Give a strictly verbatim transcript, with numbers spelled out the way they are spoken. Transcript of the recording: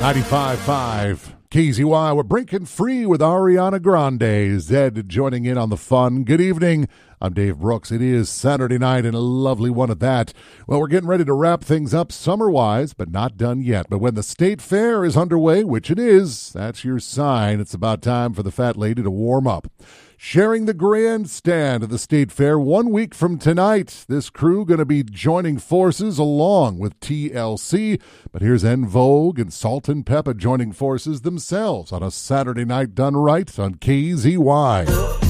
ninety-five point five K Z Y. We're breaking free with Ariana Grande. Zed joining in on the fun. Good evening. I'm Dave Brooks. It is Saturday night and a lovely one at that. Well, we're getting ready to wrap things up summer-wise, but not done yet. But when the state fair is underway, which it is, that's your sign. It's about time for the fat lady to warm up. Sharing the grandstand at the State Fair one week from tonight. This crew going to be joining forces along with T L C. But here's En Vogue and Salt and Peppa joining forces themselves on a Saturday night done right on K Z Y.